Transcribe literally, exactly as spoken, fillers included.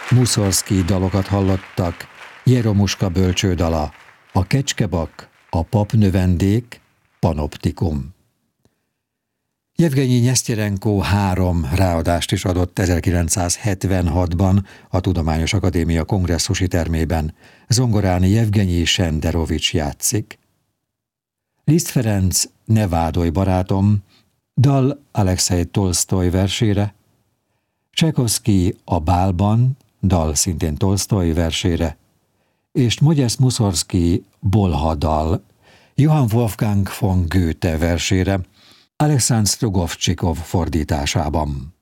Muszorszkij dalokat hallottak, Jeromuska bölcsődala, a Kecskebak, a Papnövendék, Panoptikum. Jevgenyi Nyesztyerenko három ráadást is adott ezerkilencszázhetvenhatban a Tudományos Akadémia kongresszusi termében. Zongorán Jevgenyi Senderovics játszik. Liszt Ferenc Ne vádolj barátom, dal Alekszej Tolsztoj versére, Csajkovszkij A bálban, dal szintén Tolsztoj versére, és Modest Muszorszkij Bolha dal, Johann Wolfgang von Goethe versére, Alekszandr Strugovcsikov fordításában.